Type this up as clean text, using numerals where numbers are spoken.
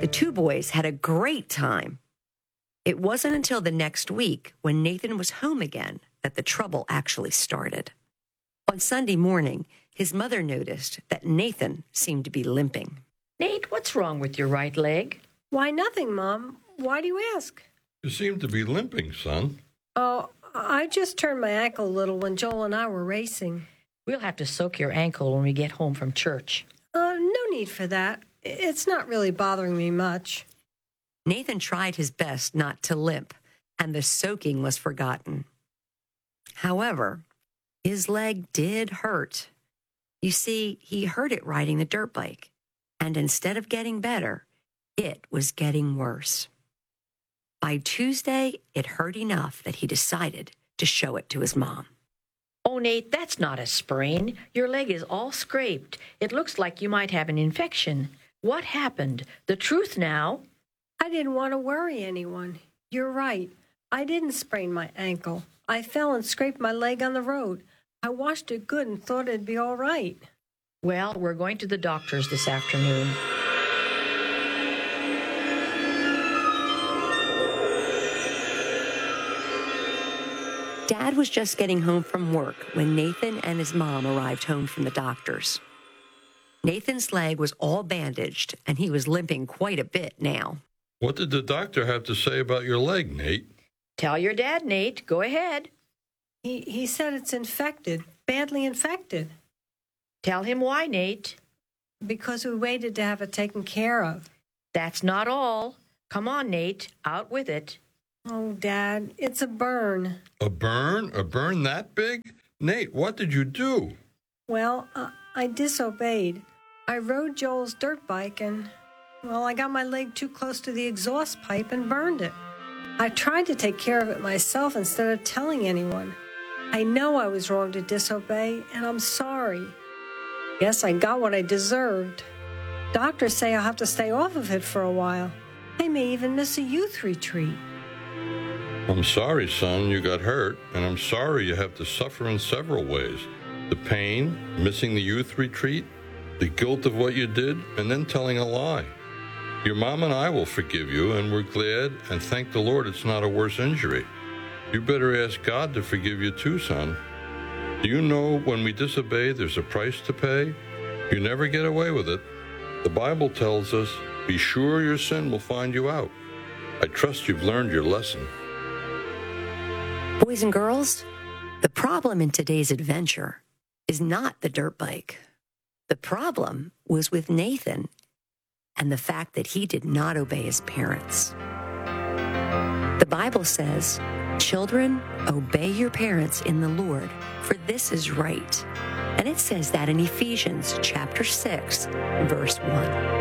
The two boys had a great time. It wasn't until the next week, when Nathan was home again, that the trouble actually started. On Sunday morning, his mother noticed that Nathan seemed to be limping. Nate, what's wrong with your right leg? Why, nothing, Mom. Why do you ask? You seem to be limping, son. Oh, I just turned my ankle a little when Joel and I were racing. We'll have to soak your ankle when we get home from church. No need for that. It's not really bothering me much. Nathan tried his best not to limp, and the soaking was forgotten. However, his leg did hurt. You see, he hurt it riding the dirt bike, and instead of getting better, it was getting worse. By Tuesday, it hurt enough that he decided to show it to his mom. Oh, Nate, that's not a sprain. Your leg is all scraped. It looks like you might have an infection. What happened? The truth now. I didn't want to worry anyone. You're right. I didn't sprain my ankle. I fell and scraped my leg on the road. I washed it good and thought it'd be all right. Well, we're going to the doctor's this afternoon. Dad was just getting home from work when Nathan and his mom arrived home from the doctor's. Nathan's leg was all bandaged, and he was limping quite a bit now. What did the doctor have to say about your leg, Nate? Tell your dad, Nate. Go ahead. He said it's infected, badly infected. Tell him why, Nate. Because we waited to have it taken care of. That's not all. Come on, Nate. Out with it. Oh, Dad, it's a burn. A burn? A burn that big? Nate, what did you do? Well, I disobeyed. I rode Joel's dirt bike and, I got my leg too close to the exhaust pipe and burned it. I tried to take care of it myself instead of telling anyone. I know I was wrong to disobey, and I'm sorry. Guess I got what I deserved. Doctors say I'll have to stay off of it for a while. I may even miss a youth retreat. I'm sorry, son, you got hurt, and I'm sorry you have to suffer in several ways. The pain, missing the youth retreat, the guilt of what you did, and then telling a lie. Your mom and I will forgive you, and we're glad and thank the Lord it's not a worse injury. You better ask God to forgive you too, son. Do you know when we disobey, there's a price to pay? You never get away with it. The Bible tells us, be sure your sin will find you out. I trust you've learned your lesson. Boys and girls, the problem in today's adventure is not the dirt bike. The problem was with Nathan and the fact that he did not obey his parents. The Bible says, children, obey your parents in the Lord, for this is right. And it says that in Ephesians chapter 6, verse 1.